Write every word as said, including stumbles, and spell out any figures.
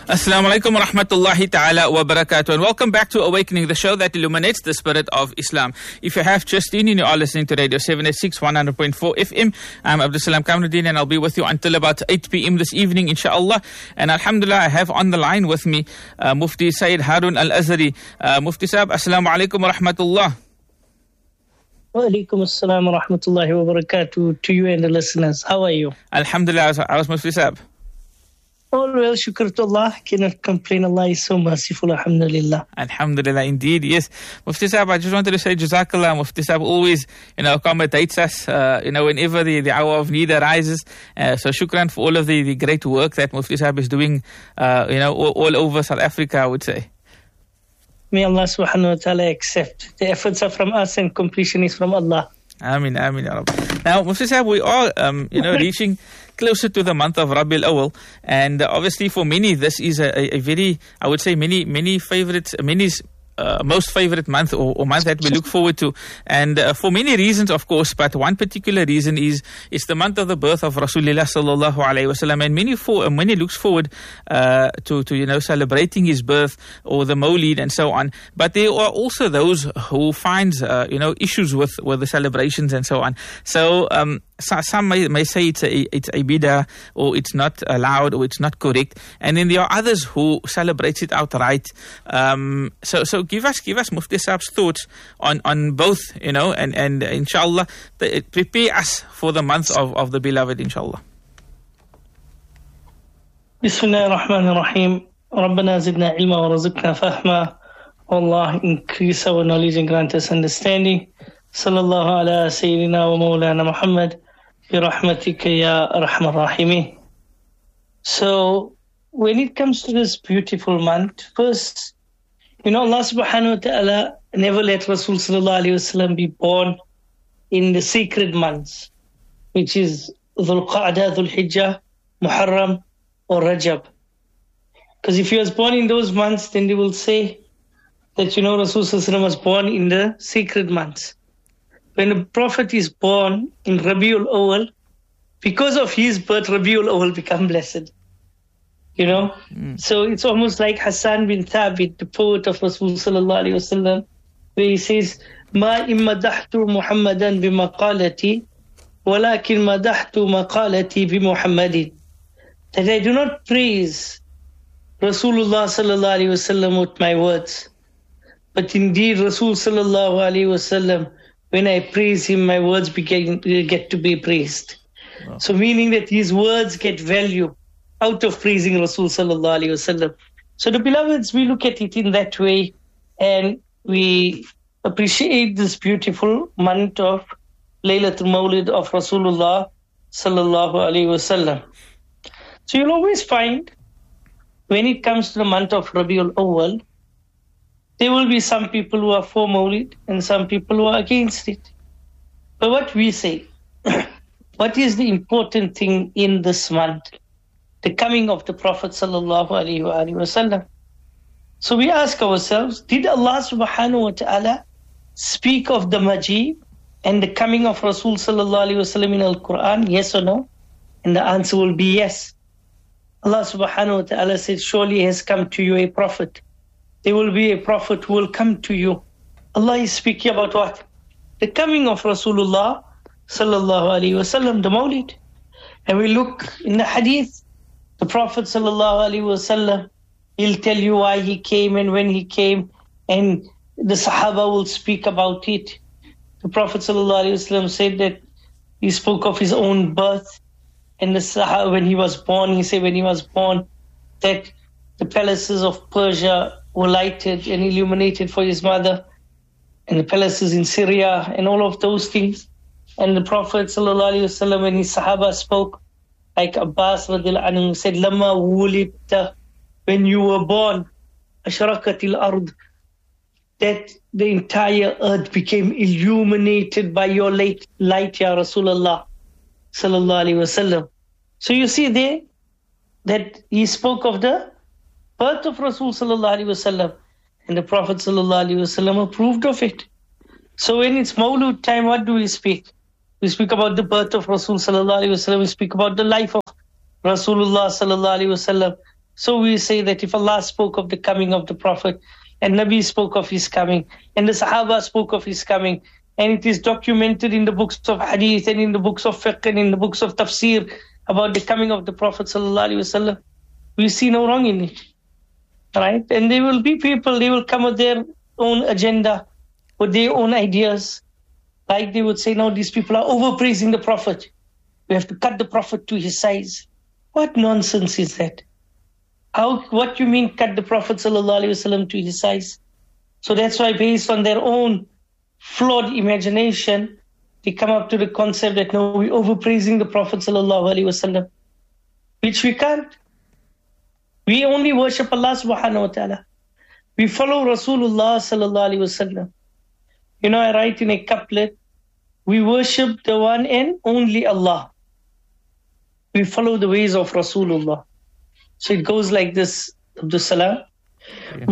Assalamu alaikum wa rahmatullahi ta'ala wa barakatuh, and welcome back to Awakening, the show that illuminates the spirit of Islam. If you have just in, you are listening to Radio seven eighty-six, one hundred point four F M. I'm Abdul Salam Kamruddin, and I'll be with you until about eight p.m. this evening, inshallah. And alhamdulillah, I have on the line with me uh, Mufti Sayyid Harun Al-Azhari. Uh, Mufti Sahib, assalamu alaikum wa rahmatullah. Wa alaikum assalam wa rahmatullahi wa barakatuh to you and the listeners. How are you? Alhamdulillah, I was Mufti Sahib. All well, shukr to Allah. Cannot complain. Allah is so merciful. Alhamdulillah. Alhamdulillah, indeed, yes. Mufti Sahib, I just wanted to say Jazakallah. Mufti Sahib always, you know, accommodates us, uh, you know, whenever the, the hour of need arises. Uh, so shukran for all of the, the great work that Mufti Sahib is doing, uh, you know, all, all over South Africa, I would say. May Allah subhanahu wa ta'ala accept. The efforts are from us and completion is from Allah. Ameen, ameen, ya Rabbi. Now, Mufti Sahib, we are, um, you know, reaching closer to the month of Rabiul Awal, and uh, obviously for many this is a, a, a very, I would say, many many favorites, many uh, most favorite month or, or month that we look forward to, and uh, for many reasons, of course. But one particular reason is it's the month of the birth of Rasulullah sallallahu alaihi wasallam, and many for uh, many looks forward uh, to to you know celebrating his birth or the Mawlid and so on. But there are also those who finds uh, you know issues with with the celebrations and so on. So. Um, So, some may, may say it's a, it's a bid'ah, or it's not allowed, or it's not correct, and then there are others who celebrate it outright. Um, so, so give us, give us Mufti Sahib's thoughts on, on both, you know, and, and inshallah, the, prepare us for the month of, of the beloved, inshallah. Bismillah ar-Rahman ar-Rahim. Rabbana zidna ilma wa razaqna fahma. Allah, increase our knowledge and grant us understanding. Sallallahu ala Sayyidina wa Mawlana Muhammad. Birahmatika ya Arhamar Rahimin. So, when it comes to this beautiful month, first, you know, Allah subhanahu wa ta'ala never let Rasul sallallahu alayhi wa sallam be born in the sacred months, which is Dhul Qa'dah, Dhul Hijjah, Muharram, or Rajab. Because if he was born in those months, then they will say that, you know, Rasul sallallahu alayhi wa sallam was born in the sacred months. When a prophet is born in Rabiul Awal, because of his birth, Rabiul Awal become blessed. You know? Mm. So it's almost like Hassan bin Thabit, the poet of Rasul sallallahu alayhi wasallam, where he says, Ma immadahtu Muhammadan bimaqalati, walakin madahtu maqalati bimuhammadin. That I do not praise Rasulullah sallallahu alayhi wasallam with my words, but indeed Rasul sallallahu alayhi wasallam, when I praise him, my words begin, get to be praised. Wow. So meaning that his words get value out of praising Rasul sallallahu alayhi wasallam. So the beloveds, we look at it in that way, and we appreciate this beautiful month of Laylatul Mawlid of Rasulullah sallallahu alayhi wasallam. So you'll always find, when it comes to the month of Rabiul Awwal, there will be some people who are for Mawlid and some people who are against it. But what we say, what is the important thing in this month? The coming of the Prophet sallallahu alaihi wasallam. So we ask ourselves, did Allah subhanahu wa ta'ala speak of the Majid and the coming of Rasul sallallahu alaihi wasallam in Al-Quran? Yes or no? And the answer will be yes. Allah subhanahu wa ta'ala said, surely has come to you a prophet. There will be a prophet who will come to you. Allah is speaking about what? The coming of Rasulullah sallallahu alaihi wasallam, the Mawlid. And we look in the hadith, the Prophet sallallahu alaihi wasallam, he'll tell you why he came and when he came, and the Sahaba will speak about it. The Prophet sallallahu alaihi wasallam said that he spoke of his own birth, and the Sahaba, when he was born, he said when he was born that the palaces of Persia were lighted and illuminated for his mother, and the palaces in Syria and all of those things. And the Prophet sallallahu alaihi wasallam, when his Sahaba spoke, like Abbas radiallahu anhu said, Lama wulidta, when you were born, ashraqatil ard, that the entire earth became illuminated by your light, light ya Rasulullah sallallahu alaihi wasallam. So you see there that he spoke of the birth of Rasul sallallahu alaihi wasallam, and the Prophet sallallahu alaihi wasallam approved of it. So when it's Mawlud time, what do we speak? We speak about the birth of Rasul sallallahu alaihi wasallam. We speak about the life of Rasulullah sallallahu alaihi wasallam. So we say that if Allah spoke of the coming of the Prophet, and Nabi spoke of his coming, and the Sahaba spoke of his coming, and it is documented in the books of Hadith and in the books of Fiqh and in the books of Tafsir about the coming of the Prophet sallallahu alaihi wasallam, we see no wrong in it. Right? And there will be people, they will come with their own agenda, with their own ideas. Like they would say, no, these people are overpraising the Prophet. We have to cut the Prophet to his size. What nonsense is that? How? What you mean cut the Prophet sallallahu alaihi wasallam to his size? So that's why, based on their own flawed imagination, they come up to the concept that no, we're overpraising the Prophet sallallahu alaihi wasallam, which we can't. We only worship Allah subhanahu wa ta'ala. We follow Rasulullah sallallahu alaihi wasallam. You know, I write in a couplet, we worship the one and only Allah. We follow the ways of Rasulullah. So it goes like this, Abdul Salam.